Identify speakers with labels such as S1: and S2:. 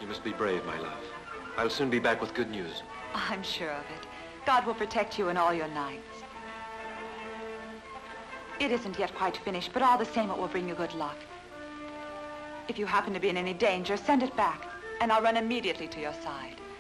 S1: You must be brave, my love. I'll soon be back with good news.
S2: I'm sure of it. God will protect you in all your nights. It isn't yet quite finished, but all the same it will bring you good luck. If you happen to be in any danger, send it back, and I'll run immediately to your side.